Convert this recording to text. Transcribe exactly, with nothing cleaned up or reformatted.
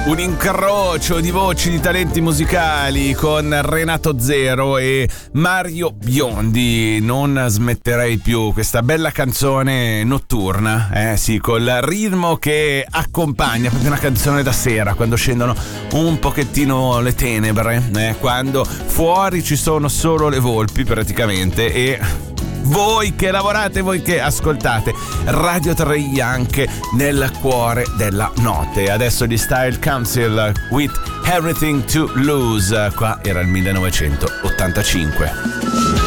Un incrocio di voci di talenti musicali con Renato Zero e Mario Biondi. Non smetterei più, questa bella canzone notturna, eh sì, col ritmo che accompagna, proprio una canzone da sera, quando scendono un pochettino le tenebre, eh, quando fuori ci sono solo le volpi praticamente e voi che lavorate, voi che ascoltate Radio tre anche nel cuore della notte. Adesso gli Style Council with Everything to Lose. Qua era il millenovecentottantacinque.